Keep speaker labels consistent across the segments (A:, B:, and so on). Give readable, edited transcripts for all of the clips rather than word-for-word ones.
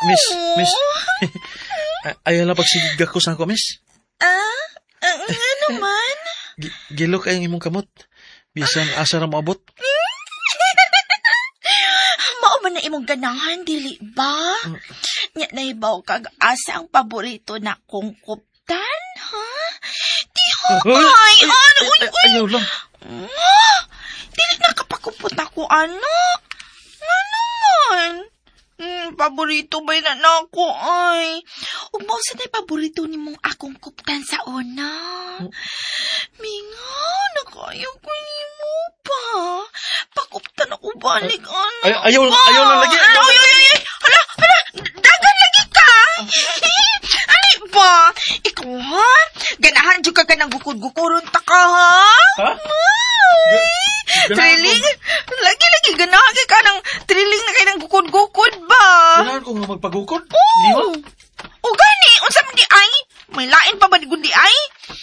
A: Miss. Ayaw lang pagsigig ako sa ako, miss.
B: Ano man?
A: Gilo kayong imong kamot. Bisan asa na maabot.
B: Mao man na imong ganahan, dili ba? Nya naibaw kag asa ang paborito na kong kuptan, ha? Ay,
A: ayaw lang.
B: Dili nakapakupot ako, ano? Ano man? Paborito ba na nako, ay? Umaw sa na paborito ni mong akong kuptan sa una. Mingaw, nakayaw ko ni mo pa. Pakuptan ako balik, ano?
A: Ayaw lang lagi.
B: Ay, hala, dagan lagi ka. Ano ba? Ikaw, ha? Ganahan dyan ka ng gukod-gukuron ta ka, ha?
A: Ha?
B: Triling? Lagi-lagi ganahan ka ng triling na kayo ng gukod-gukod ba?
A: Ganahan ko nga magpagukod.
B: Oo. O gani, unsa man di ay? May lain pa ba di kundi ay?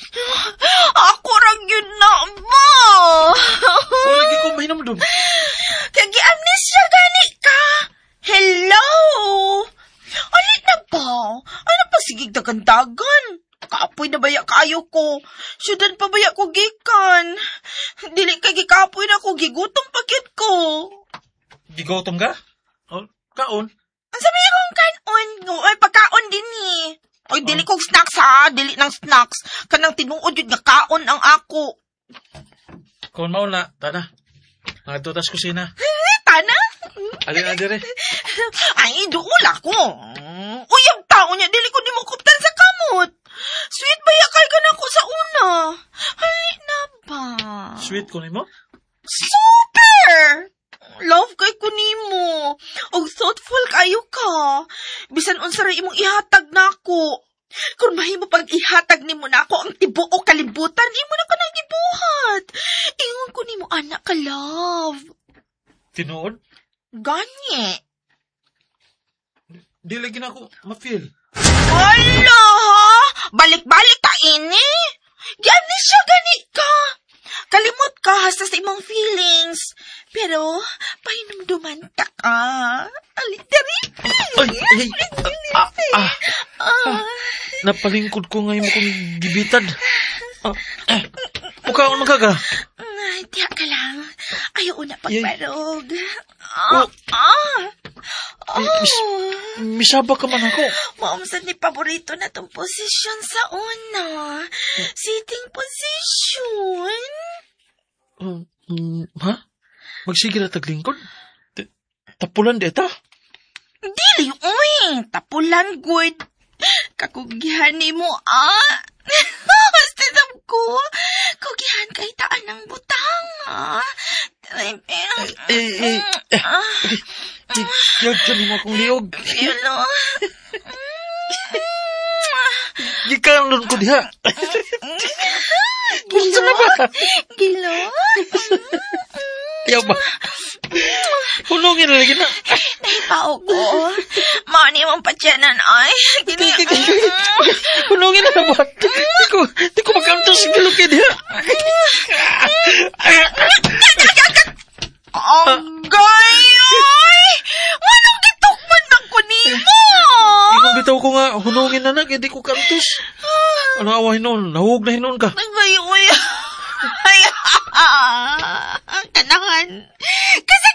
B: Ako rang yun na ba?
A: O lagi ko mahinom doon.
B: Kagi-amnesia gani ka. Hello? Alit na ba? Ano pa sigig dagan-dagan? Kaapoy na baya kayo ko. Syudan pa baya ko gikan. Dili kay gikapoy na ko, gigutom pagit ko.
A: Gigotom ka? O, kaon?
B: Ang sabi akong kanon, ay pagkaon din eh. Ay, dili kong snacks ha, dili ng snacks. Kanang tinuod yun nga kaon ang ako.
A: Kaon maon na, tana. Nagtutas ko sina.
B: Tana?
A: Alin na dire.
B: Ay, dool ako. Uy, ang tao niya, dili ko di mo kuptan sa kamot. Sweet ba yakay ka na ko sa una? Ay, na ba?
A: Sweet ko ni mo?
B: Super! Love kay ko nimo. Og thoughtful kayo ka. Bisan unsa ra imong ihatag nako. Kung mahimo pag ihatag nimo nako ang tibuok kalibutan, imo na kanang gibuhat. Ingon ko nimo anak ka, love.
A: Tinuod?
B: Ganye.
A: Di lagi na ako ma-feel.
B: Wala ha? Balik-balik ka ini. Gani siya gani ka. Kalimot ka hasta sa imong feelings. Pero, pahinumduman ta ka. Alitari.
A: Napalingkod ko ngayon mo kong gibitad. Mukaon magaga.
B: Tiya ka lang. Ayaw na pagbarog.
A: Misaba ka man ako.
B: Maumsan ni paborito na tong posisyon sa una. Sitting position.
A: Ha? Magsigil at taglingkod? Tapulan deta?
B: Dili, uy. Tapulan, good. Kakugihan ni mo, Basta ko. Kugihan kay taan ng butang,
A: Yagyan mo akong liog.
B: Yelo.
A: Gikanon ko diha. Gusto na ba?
B: Gilo.
A: Ayaw ba? Hulungin na lagi na.
B: Naipao ko. Mani mong patyanan ay.
A: Hulungin na ba? Di ko magkantos sa gilukin diha.
B: Agay! Walang gitukman ng kunimo!
A: Ingon bitaw ko nga, hunungin na hindi ko kantos. Ano away noon? Nahug na hinon ka.
B: Ay, kanahan. Kasi